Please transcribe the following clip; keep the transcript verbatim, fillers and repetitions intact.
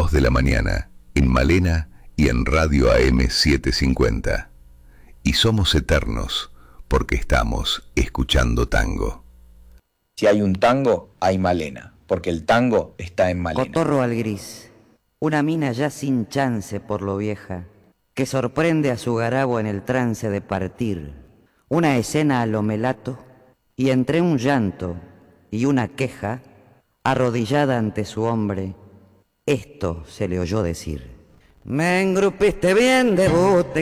dos de la mañana, en Malena y en Radio A M setecientos cincuenta. Y somos eternos, porque estamos escuchando tango. Si hay un tango, hay Malena, porque el tango está en Malena. Cotorro al gris, una mina ya sin chance por lo vieja, que sorprende a su garabo en el trance de partir. Una escena a lo melato, y entre un llanto y una queja, arrodillada ante su hombre, esto se le oyó decir: me engrupiste bien de bote